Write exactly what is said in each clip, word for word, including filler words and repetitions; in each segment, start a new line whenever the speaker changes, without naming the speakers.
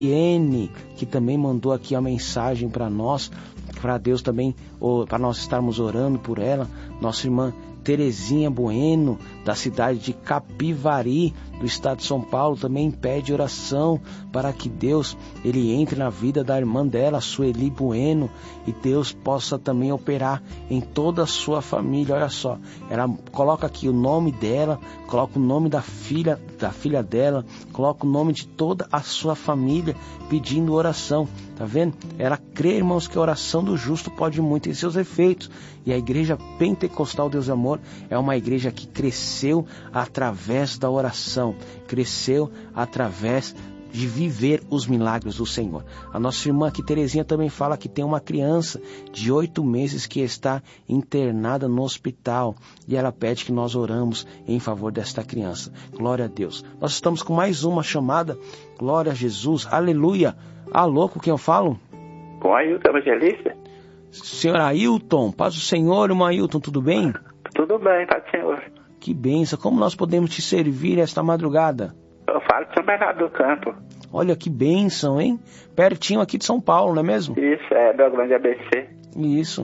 N, que também mandou aqui a mensagem para nós, para Deus também, para nós estarmos orando por ela. Nossa irmã Terezinha Bueno, da cidade de Capivari, do estado de São Paulo, também pede oração para que Deus ele entre na vida da irmã dela, Sueli Bueno, e Deus possa também operar em toda a sua família. Olha só, ela coloca aqui o nome dela, coloca o nome da filha, da filha dela, coloca o nome de toda a sua família, pedindo oração. Tá vendo? Ela crê, irmãos, que a oração do justo pode muito em seus efeitos. E a Igreja Pentecostal Deus e Amor é uma igreja que cresceu através da oração, cresceu através de viver os milagres do Senhor. A nossa irmã aqui, Terezinha, também fala que tem uma criança de oito meses que está internada no hospital, e ela pede que nós oramos em favor desta criança. Glória a Deus. Nós estamos com mais uma chamada. Glória a Jesus. Aleluia. Alô, com quem eu falo?
Com Ailton Evangelista.
Senhor Ailton, paz do Senhor, irmão Ailton, tudo bem?
Tudo bem, paz do Senhor.
Que bênção. Como nós podemos te servir esta madrugada?
Eu falo de São Bernardo do Campo.
Olha que bênção, hein? Pertinho aqui de São Paulo, não é mesmo?
Isso, é do Grande A B C.
Isso.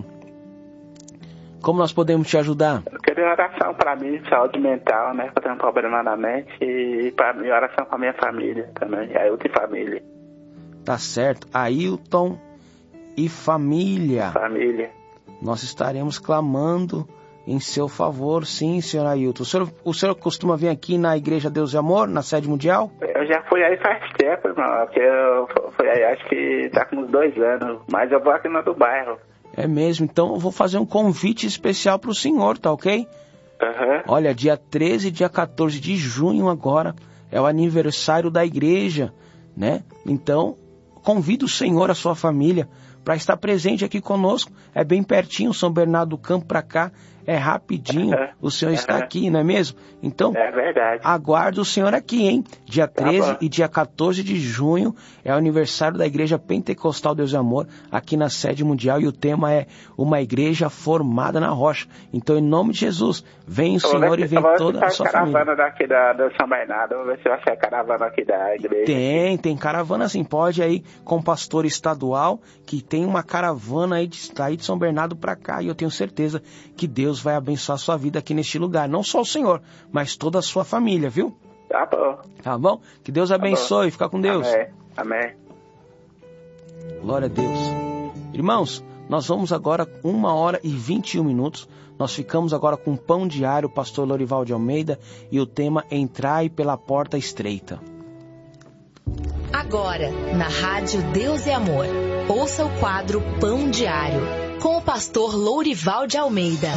Como nós podemos te ajudar?
Eu queria oração para mim, saúde mental, né? Eu tenho um problema na mente, e para mim, oração com a minha família também, Ailton e família.
Tá certo. Ailton e família.
Família.
Nós estaremos clamando em seu favor, sim, senhor Ailton. O senhor, o senhor costuma vir aqui na Igreja Deus e Amor, na sede mundial?
Eu já fui aí faz tempo, irmão, porque eu fui aí, acho que tá com uns dois anos, mas eu vou aqui no do bairro.
É mesmo, então eu vou fazer um convite especial para o senhor, tá ok?
Uhum.
Olha, dia treze e dia quatorze de junho agora é o aniversário da igreja, né? Então, convido o senhor, a sua família, para estar presente aqui conosco. É bem pertinho, São Bernardo do Campo para cá, é rapidinho. Uhum. O senhor uhum. está aqui, não é mesmo? Então,
é verdade.
Aguardo o senhor aqui, hein? Dia treze
tá
e dia quatorze de junho é o aniversário da Igreja Pentecostal Deus e Amor, aqui na sede mundial, e o tema é uma igreja formada na rocha. Então, em nome de Jesus, vem o senhor e vem toda a sua família.
Caravana daqui da, da São Bernardo, vamos ver se vai ser caravana aqui da igreja.
Tem,
aqui.
tem caravana sim, pode aí com o pastor estadual, que tem uma caravana aí de, aí de São Bernardo para cá, e eu tenho certeza que Deus vai abençoar a sua vida aqui neste lugar. Não só o senhor, mas toda a sua família, viu?
Tá bom.
Tá bom? Que Deus abençoe. Tá, fica com Deus.
Amém. Amém.
Glória a Deus. Irmãos, nós vamos agora uma hora e vinte e um minutos. Nós ficamos agora com o Pão Diário, pastor Lorival de Almeida, e o tema Entrai pela Porta Estreita.
Agora, na Rádio Deus e Amor, ouça o quadro Pão Diário, com o pastor Lourival de Almeida.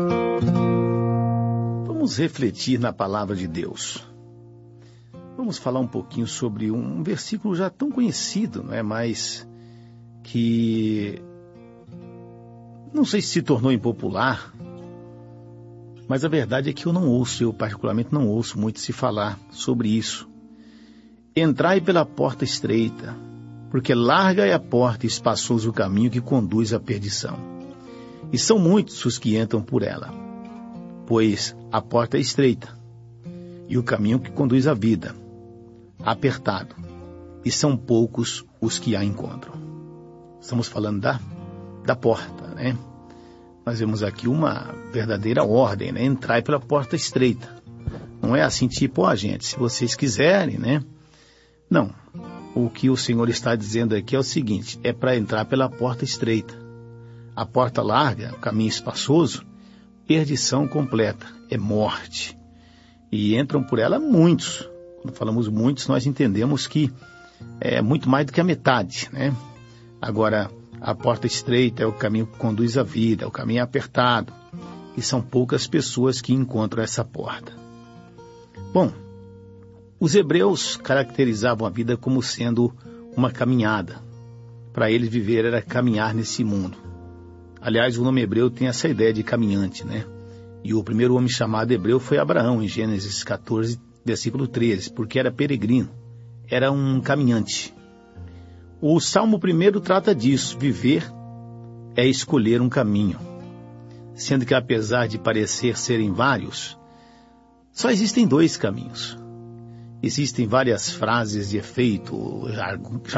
Vamos refletir na palavra de Deus. Vamos falar um pouquinho sobre um versículo já tão conhecido, não é? Mas que não sei se se tornou impopular, mas a verdade é que eu não ouço, eu particularmente não ouço muito se falar sobre isso. Entrai pela porta estreita, porque larga é a porta e espaçoso o caminho que conduz à perdição. E são muitos os que entram por ela, pois a porta é estreita, e o caminho que conduz à vida, apertado, e são poucos os que a encontram. Estamos falando da, da porta, né? Nós vemos aqui uma verdadeira ordem, né? Entrai pela porta estreita. Não é assim tipo, ó, gente, se vocês quiserem, né? Não. O que o Senhor está dizendo aqui é o seguinte, é para entrar pela porta estreita. A porta larga, o caminho espaçoso, perdição completa, é morte. E entram por ela muitos. Quando falamos muitos, nós entendemos que é muito mais do que a metade, né? Agora, a porta estreita é o caminho que conduz à vida, é o caminho apertado. E são poucas pessoas que encontram essa porta. Bom, os hebreus caracterizavam a vida como sendo uma caminhada. Para eles viver era caminhar nesse mundo. Aliás, o nome hebreu tem essa ideia de caminhante, né? E o primeiro homem chamado hebreu foi Abraão, em Gênesis catorze, versículo treze, porque era peregrino, era um caminhante. O Salmo primeiro trata disso, viver é escolher um caminho. Sendo que apesar de parecer serem vários, só existem dois caminhos. Existem várias frases de efeito,